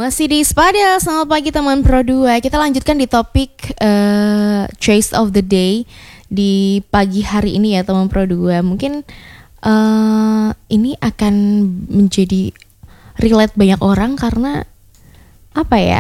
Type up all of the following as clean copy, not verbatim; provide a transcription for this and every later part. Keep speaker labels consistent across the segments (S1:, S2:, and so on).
S1: Masih di Spada, selamat pagi teman Pro 2. Kita lanjutkan di topik choice of the day di pagi hari ini ya teman Pro 2. Mungkin ini akan menjadi relate banyak orang karena apa ya?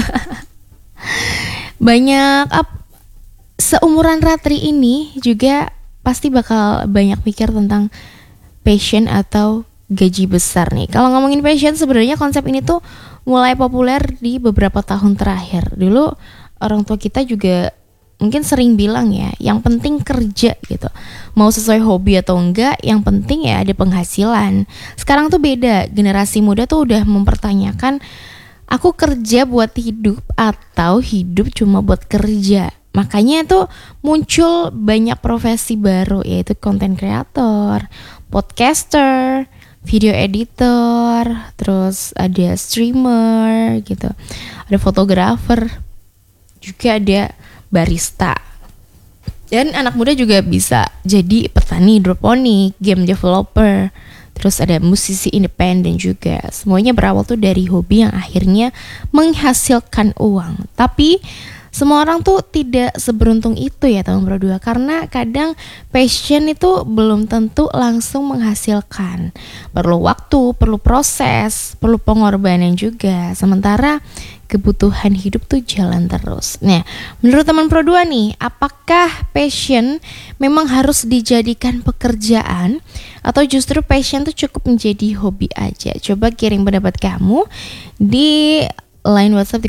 S1: Banyak seumuran Ratri ini juga pasti bakal banyak pikir tentang passion atau gaji besar nih. Kalau ngomongin passion, sebenarnya konsep ini tuh mulai populer di beberapa tahun terakhir. Dulu orang tua kita juga mungkin sering bilang ya, yang penting kerja gitu. Mau sesuai hobi atau enggak, yang penting ya ada penghasilan. Sekarang tuh beda, generasi muda tuh udah mempertanyakan, aku kerja buat hidup atau hidup cuma buat kerja. Makanya tuh muncul banyak profesi baru, yaitu content creator, podcaster, video editor, terus ada streamer gitu, ada fotografer, juga ada barista. Dan anak muda juga bisa jadi petani hidroponik, game developer, terus ada musisi independen juga. Semuanya berawal tuh dari hobi yang akhirnya menghasilkan uang. Tapi semua orang tuh tidak seberuntung itu ya teman Pro 2, karena kadang passion itu belum tentu langsung menghasilkan. Perlu waktu, perlu proses, perlu pengorbanan juga. Sementara kebutuhan hidup tuh jalan terus. Nah, menurut teman Pro 2 nih, apakah passion memang harus dijadikan pekerjaan atau justru passion tuh cukup menjadi hobi aja? Coba kirim pendapat kamu di line WhatsApp di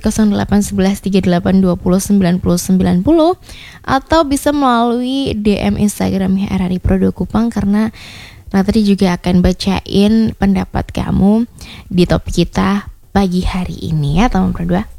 S1: 081138209090 atau bisa melalui DM Instagramnya RRI Pro 2 Kupang, karena Ratri juga akan bacain pendapat kamu di topik kita pagi hari ini ya teman Pro 2.